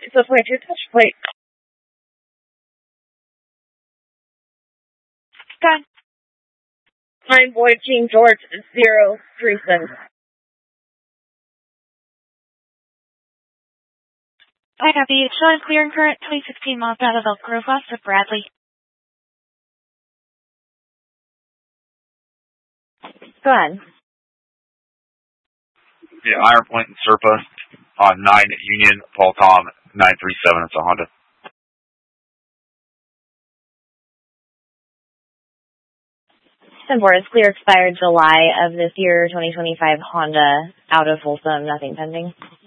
It's a point 2 touch plate. Done. 9 Boyd King George 037. I copy. Showing clear and current 2016 miles out of Elk Grove west of Bradley. Go ahead. Yeah, Iron Point and Serpa on 9 Union, Paul Tom 937. It's a Honda. 10-4 is clear, expired July of this year, 2025 Honda, out of Folsom, nothing pending.